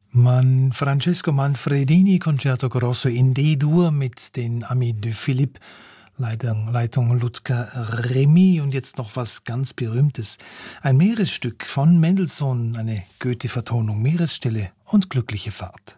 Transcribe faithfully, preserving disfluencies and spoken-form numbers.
Man Francesco Manfredini, Concerto Grosso in D-Dur mit den Amis de Philippe, Leitung, Leitung Ludger Remy. Und jetzt noch was ganz Berühmtes. Ein Meeresstück von Mendelssohn, eine Goethe-Vertonung, Meeresstille und glückliche Fahrt.